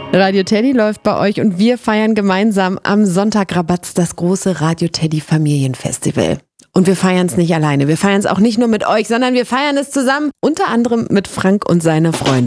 Radio Teddy läuft bei euch und wir feiern gemeinsam am Sonntag Rabatz das große Radio Teddy Familienfestival. Und wir feiern es nicht alleine. Wir feiern es auch nicht nur mit euch, sondern wir feiern es zusammen, unter anderem mit Frank und seiner Freunde.